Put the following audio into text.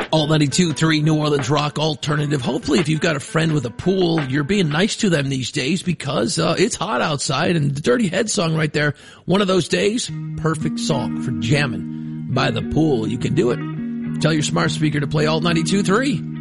Alt 92.3 New Orleans Rock Alternative. Hopefully if you've got a friend with a pool, you're being nice to them these days because it's hot outside, and the Dirty Head song right there, one of those days, perfect song for jamming by the pool. You can do it. Tell your smart speaker to play Alt 92.3.